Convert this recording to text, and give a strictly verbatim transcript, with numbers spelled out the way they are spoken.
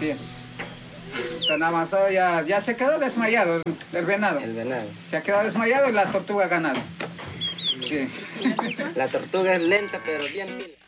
Sí. Tan avanzado ya, ya se quedó desmayado el venado. El venado. Se ha quedado desmayado y la tortuga ha ganado. Sí. La tortuga es lenta, pero bien pila.